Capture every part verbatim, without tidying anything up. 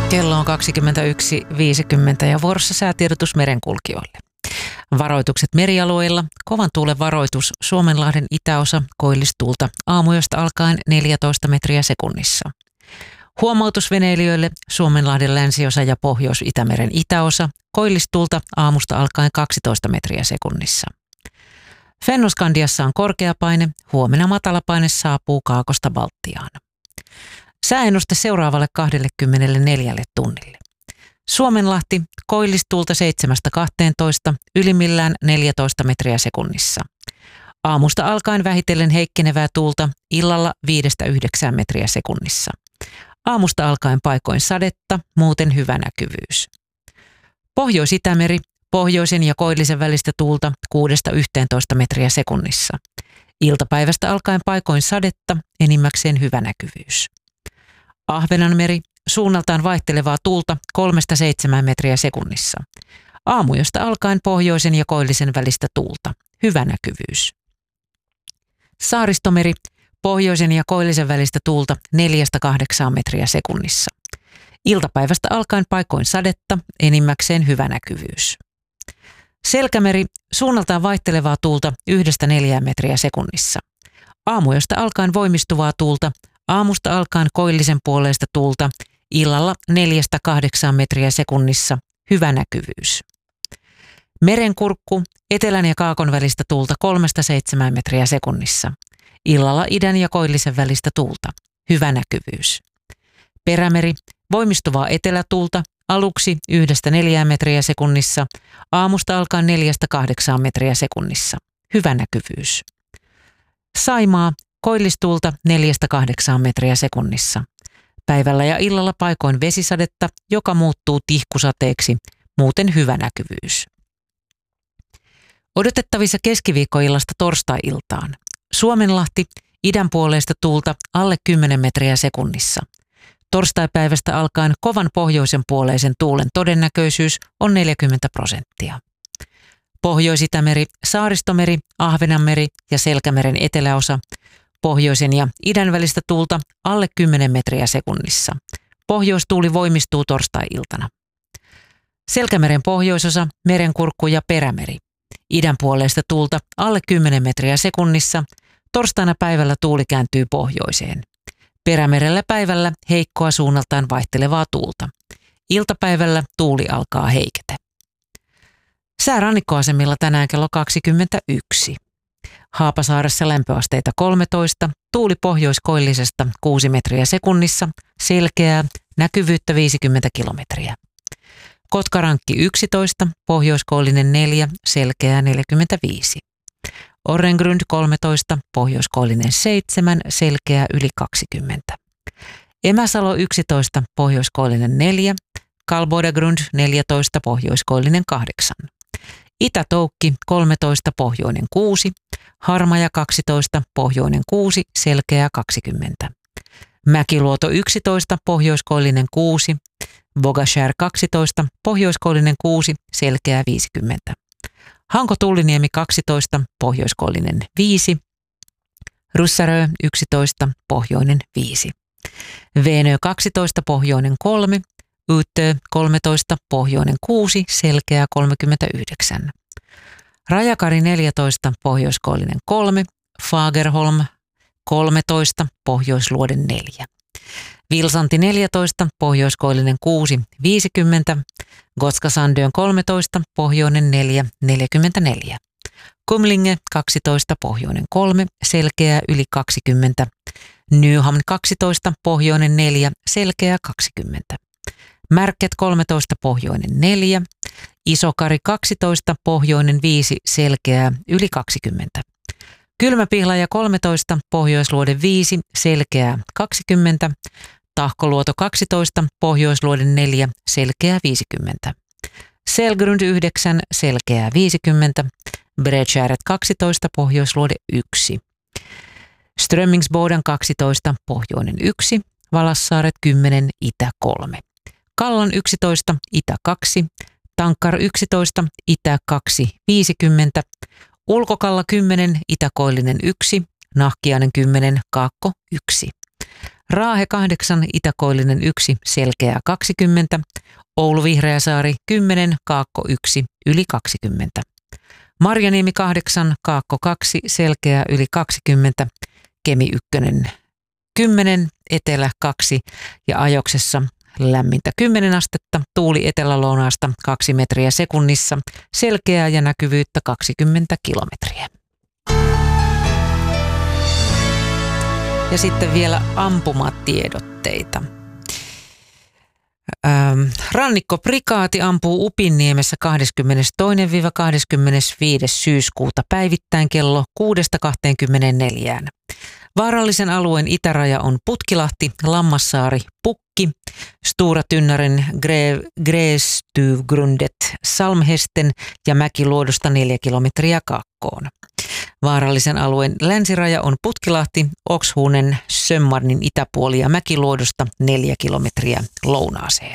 Kello on kaksikymmentäyksi viisikymmentä ja vuorossa säätiedotus merenkulkijoille. Varoitukset merialueilla. Kovan tuulen varoitus Suomenlahden itäosa koillistuulta aamuyöstä alkaen neljätoista metriä sekunnissa. Huomautus veneilijöille Suomenlahden länsiosa ja Pohjois-Itämeren itäosa koillistuulta aamusta alkaen kaksitoista metriä sekunnissa. Fennoskandiassa on korkea paine, huomenna matalapaine saapuu Kaakosta Baltiaan. Sääennuste seuraavalle kaksikymmentäneljä tunnille. Suomenlahti koillistuulta seitsemästä kahteentoista, ylimmillään neljätoista metriä sekunnissa. Aamusta alkaen vähitellen heikkenevää tuulta, illalla viidestä yhdeksään metriä sekunnissa. Aamusta alkaen paikoin sadetta, muuten hyvä näkyvyys. Pohjois-Itämeri, pohjoisen ja koillisen välistä tuulta kuudesta yhteentoista metriä sekunnissa. Iltapäivästä alkaen paikoin sadetta, enimmäkseen hyvä näkyvyys. Ahvenanmeri, suunnaltaan vaihtelevaa tuulta kolmesta seitsemään metriä sekunnissa. Aamuyöstä alkaen pohjoisen ja koillisen välistä tuulta, hyvä näkyvyys. Saaristomeri, pohjoisen ja koillisen välistä tuulta neljästä kahdeksaan metriä sekunnissa. Iltapäivästä alkaen paikoin sadetta, enimmäkseen hyvä näkyvyys. Selkämeri, suunnaltaan vaihtelevaa tuulta yhdestä neljään metriä sekunnissa. Aamuyöstä alkaen voimistuvaa tuulta, aamusta alkaen koillisen puoleista tuulta, illalla neljästä kahdeksaan metriä sekunnissa, hyvä näkyvyys. Merenkurkku, etelän ja kaakon välistä tuulta kolmesta seitsemään metriä sekunnissa. Illalla idän ja koillisen välistä tuulta, hyvä näkyvyys. Perämeri, voimistuvaa etelätuulta, aluksi yhdestä neljään metriä sekunnissa, aamusta alkaen neljästä kahdeksaan metriä sekunnissa, hyvä näkyvyys. Saimaa, koillistuulta neljästä kahdeksaan metriä sekunnissa. Päivällä ja illalla paikoin vesisadetta, joka muuttuu tihkusateeksi, muuten hyvä näkyvyys. Odotettavissa keskiviikkoillasta torstai-iltaan. Suomenlahti, idän puoleista tuulta alle kymmenen metriä sekunnissa. Torstaipäivästä alkaen kovan pohjoisen puoleisen tuulen todennäköisyys on neljäkymmentä prosenttia. Pohjois-Itämeri, Saaristomeri, Ahvenanmeri ja Selkämeren eteläosa. Pohjoisen ja idän välistä tuulta alle kymmenen metriä sekunnissa. Pohjoistuuli voimistuu torstai-iltana. Selkämeren pohjoisosa, merenkurkku ja perämeri. Idän puoleista tuulta alle kymmenen metriä sekunnissa. Torstaina päivällä tuuli kääntyy pohjoiseen. Perämerellä päivällä heikkoa suunnaltaan vaihtelevaa tuulta. Iltapäivällä tuuli alkaa heiketä. Sää rannikkoasemilla tänään kello kaksikymmentäyksi. Haapasaaressa lämpöasteita kolmetoista, tuuli pohjoiskoillisesta kuusi metriä sekunnissa, selkeää, näkyvyyttä viisikymmentä kilometriä. Kotkarankki yksitoista, pohjoiskoillinen neljä, selkeää neljäkymmentäviisi. Orrengrund kolmetoista, pohjoiskoillinen seitsemän, selkeää yli kaksikymmentä. Emäsalo yksitoista, pohjoiskoillinen neljä, Kalbodagrund neljätoista, pohjoiskoillinen kahdeksan. Itä-Toukki kolmetoista, pohjoinen kuusi, Harmaja kaksitoista, pohjoinen kuusi, selkeää kaksikymmentä. Mäkiluoto yksitoista, pohjoiskoillinen kuusi, Bogashär kaksitoista, pohjoiskoillinen kuusi, selkeää viisikymmentä. Hanko-Tulliniemi kaksitoista, pohjoiskoillinen viisi, Russarö yksitoista, pohjoinen viisi. Veenö kaksitoista, pohjoinen kolme, Utö kolmetoista, pohjoinen kuusi, selkeää kolmekymmentäyhdeksän. Rajakari neljätoista, pohjoiskoillinen kolme, Fagerholm kolmetoista, pohjoisluoden neljä. Vilsanti neljätoista, pohjoiskoillinen kuusi, viisikymmentä, Gotskasandön kolmetoista, pohjoinen neljä, neljäkymmentäneljä. Kumlinge kaksitoista, pohjoinen kolme, selkeää yli kaksikymmentä. Nyhamn kaksitoista, pohjoinen neljä, selkeää kaksikymmentä. Märket kolmetoista, pohjoinen neljä, Isokari kaksitoista, pohjoinen viisi, selkeää yli kaksikymmentä. Kylmäpihlaja kolmetoista, pohjoisluode viisi, selkeää kaksikymmentä. Tahkoluoto kaksitoista, pohjoisluode neljä, selkeää viisikymmentä. Selgrund yhdeksän, selkeää viisikymmentä. Bredskärret kaksitoista, pohjoisluode yksi. Strömmingsboden kaksitoista, pohjoinen yksi. Valassaaret kymmenen, itä kolme. Kallan yksitoista, itä kaksi. Tankkar yksitoista, itä kaksi, viisikymmentä. Ulkokalla kymmenen, itäkoillinen yksi. Nahkiainen kymmenen, kaakko yksi. Raahe kahdeksan, Itä-Koillinen yksi, Selkeää kaksikymmentä, Oulu Vihreäsaari kymmenen, Kaakko yksi, yli kaksikymmentä. Marjaniemi kahdeksan, Kaakko kaksi, Selkeää yli kaksikymmentä, Kemi yksi kymmenen, Etelä kaksi ja Ajoksessa lämmintä kymmenen astetta, tuuli etelä-lounaasta kaksi metriä sekunnissa, selkeää ja näkyvyyttä kaksikymmentä kilometriä. Ja sitten vielä ampumatiedotteita. Ähm, Rannikkoprikaati ampuu Upinniemessä kahdeskymmenestoinen kahdeskymmenesviides syyskuuta päivittäin kello kuudesta kahteenkymmeneenneljään. Vaarallisen alueen itäraja on Putkilahti, Lammassaari, Pukki, Stora Tynnaren, Grästuvgrundet, Salmhesten ja Mäkiluodosta neljä kilometriä kakkoon. Vaarallisen alueen länsiraja on Putkilahti, Okshuunen, Sömmarnin itäpuoli ja Mäkiluodosta neljä kilometriä lounaaseen.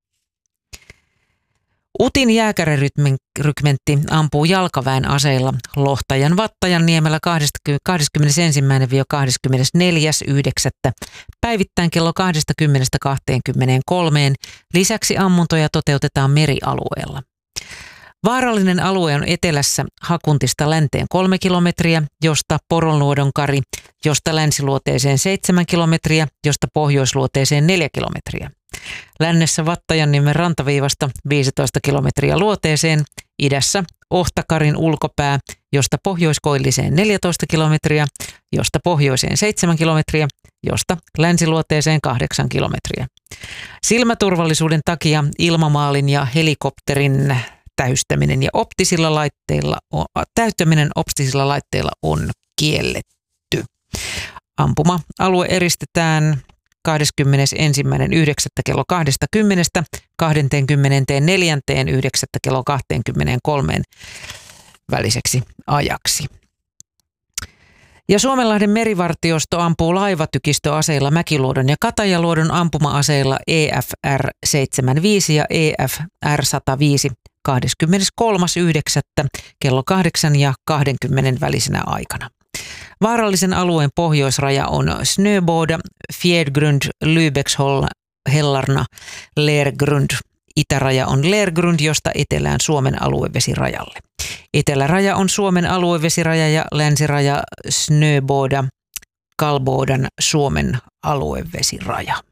Utin jääkärärykmentti ampuu jalkaväen aseilla Lohtajan Vattajan niemellä kahdeskymmenesensimmäinen kahdeskymmenesneljäs yhdeksättä päivittäin kello kaksikymmentä kaksikymmentäkolme. Lisäksi ammuntoja toteutetaan merialueella. Vaarallinen alue on etelässä Hakuntista länteen kolme kilometriä, josta Poronluodon kari, josta länsiluoteeseen seitsemän kilometriä, josta pohjoisluoteeseen neljä kilometriä. Lännessä Vattajanniemen rantaviivasta viisitoista kilometriä luoteeseen, idässä Ohtakarin ulkopää, josta pohjoiskoilliseen neljätoista kilometriä, josta pohjoiseen seitsemän kilometriä, josta länsiluoteeseen kahdeksan kilometriä. Silmäturvallisuuden takia ilmamaalin ja helikopterin täystäminen ja optisilla laitteilla on, täyttäminen optisilla laitteilla on kielletty. Ampuma-alue eristetään kahdeskymmenesensimmäinen yhdeksättä kello kaksikymmentä kaksikymmentäneljä yhdeksättä kello kaksikymmentäkolme väliseksi ajaksi. Ja Suomenlahden merivartiosto ampuu laivatykistöaseilla Mäkiluodon ja Katajaluodon ampuma-aseilla E F R seitsemänkymmentäviisi ja E F R sata viisi kahdeskymmeneskolmas yhdeksättä kello kahdeksan ja kaksikymmentä välisenä aikana. Vaarallisen alueen pohjoisraja on Snöboda, Fjärdgrund, Lübeckshollarna, Lergrund. Itäraja on Lergrund, josta etelään Suomen aluevesirajalle. Eteläraja on Suomen aluevesiraja ja länsiraja Snöboda, Kalbodan Suomen aluevesiraja.